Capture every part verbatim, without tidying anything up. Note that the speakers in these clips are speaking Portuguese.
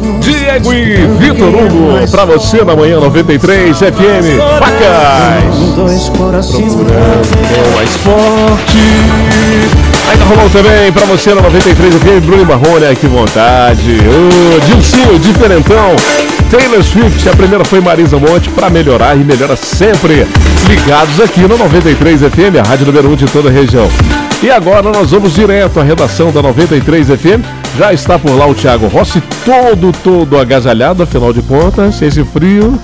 Diego e Vitor Hugo, pra você na manhã noventa e três F M. Facas, procurando mais forte. Ainda rolou também pra você na noventa e três F M, Bruno Marrone, que vontade. Ô, Dilcinho, diferentão. Taylor Swift, a primeira foi Marisa Monte, pra melhorar e melhora sempre. Ligados aqui no noventa e três F M, a rádio número um de toda a região. E agora nós vamos direto à redação da noventa e três F M. Já está por lá o Thiago Rossi, todo, todo agasalhado, afinal de contas, esse frio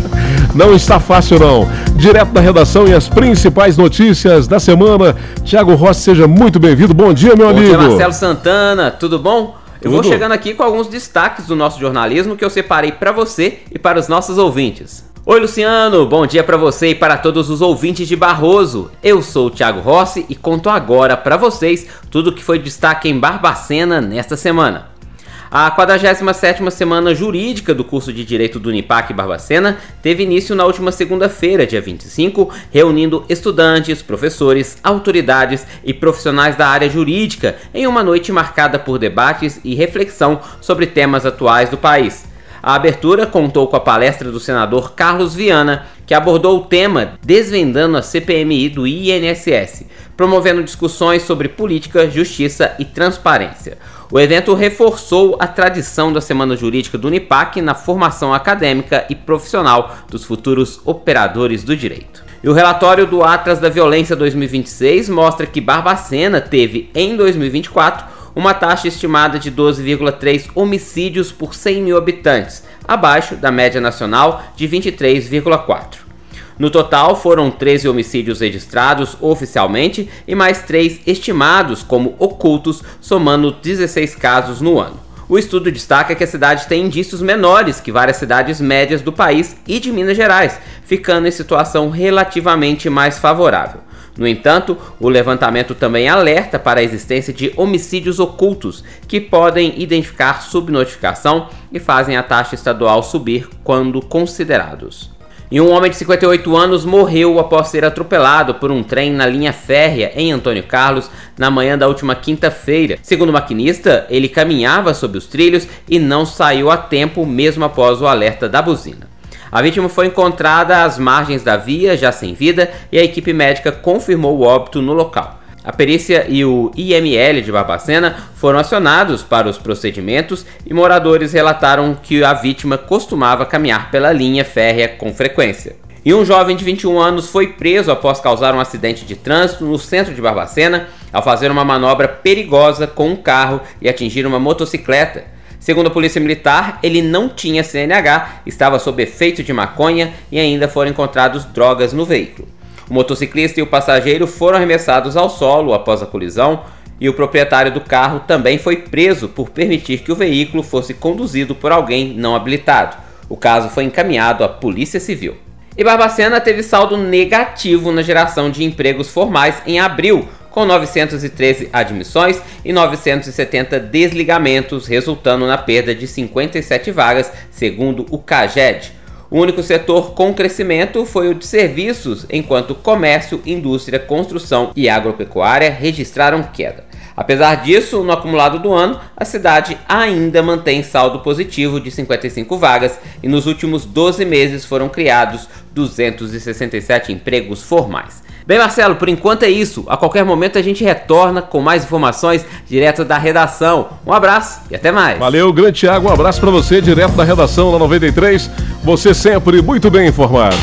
não está fácil não. Direto da redação e as principais notícias da semana. Thiago Rossi, seja muito bem-vindo. Bom dia, meu bom amigo. Bom dia, Marcelo Santana. Tudo bom? Eu Tudo. vou chegando aqui com alguns destaques do nosso jornalismo que eu separei para você e para os nossos ouvintes. Oi, Luciano, bom dia para você e para todos os ouvintes de Barroso. Eu sou o Thiago Rossi e conto agora para vocês tudo o que foi destaque em Barbacena nesta semana. A quadragésima sétima Semana Jurídica do curso de Direito do Unipac Barbacena teve início na última segunda-feira, dia vinte e cinco, reunindo estudantes, professores, autoridades e profissionais da área jurídica em uma noite marcada por debates e reflexão sobre temas atuais do país. A abertura contou com a palestra do senador Carlos Viana, que abordou o tema Desvendando a C P M I do I N S S, promovendo discussões sobre política, justiça e transparência. O evento reforçou a tradição da Semana Jurídica do Unipac na formação acadêmica e profissional dos futuros operadores do direito. E o relatório do Atlas da Violência dois mil e vinte e seis mostra que Barbacena teve, em dois mil e vinte e quatro, uma taxa estimada de doze vírgula três homicídios por cem mil habitantes, abaixo da média nacional de vinte e três vírgula quatro. No total, foram treze homicídios registrados oficialmente e mais três estimados como ocultos, somando dezesseis casos no ano. O estudo destaca que a cidade tem indícios menores que várias cidades médias do país e de Minas Gerais, ficando em situação relativamente mais favorável. No entanto, o levantamento também alerta para a existência de homicídios ocultos, que podem identificar subnotificação e fazem a taxa estadual subir quando considerados. E um homem de cinquenta e oito anos morreu após ser atropelado por um trem na linha férrea em Antônio Carlos na manhã da última quinta-feira. Segundo o maquinista, ele caminhava sob os trilhos e não saiu a tempo mesmo após o alerta da buzina. A vítima foi encontrada às margens da via, já sem vida, e a equipe médica confirmou o óbito no local. A perícia e o I M L de Barbacena foram acionados para os procedimentos e moradores relataram que a vítima costumava caminhar pela linha férrea com frequência. E um jovem de vinte e um anos foi preso após causar um acidente de trânsito no centro de Barbacena ao fazer uma manobra perigosa com um carro e atingir uma motocicleta. Segundo a Polícia Militar, ele não tinha C N H, estava sob efeito de maconha e ainda foram encontrados drogas no veículo. O motociclista e o passageiro foram arremessados ao solo após a colisão e o proprietário do carro também foi preso por permitir que o veículo fosse conduzido por alguém não habilitado. O caso foi encaminhado à Polícia Civil. E Barbacena teve saldo negativo na geração de empregos formais em abril, com novecentas e treze admissões e novecentos e setenta desligamentos, resultando na perda de cinquenta e sete vagas, segundo o CAGED. O único setor com crescimento foi o de serviços, enquanto comércio, indústria, construção e agropecuária registraram queda. Apesar disso, no acumulado do ano, a cidade ainda mantém saldo positivo de cinquenta e cinco vagas e nos últimos doze meses foram criados duzentos e sessenta e sete empregos formais. Bem, Marcelo, por enquanto é isso. A qualquer momento a gente retorna com mais informações direto da redação. Um abraço e até mais. Valeu, grande Thiago. Um abraço para você, direto da redação da noventa e três. Você sempre muito bem informado.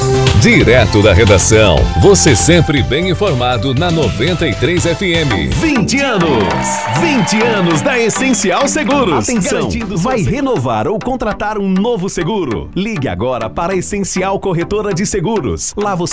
Direto da redação, você sempre bem informado na noventa e três F M. vinte anos! vinte anos da Essencial Seguros. Atenção, vai renovar ou contratar um novo seguro? Ligue agora para a Essencial Corretora de Seguros. Lá você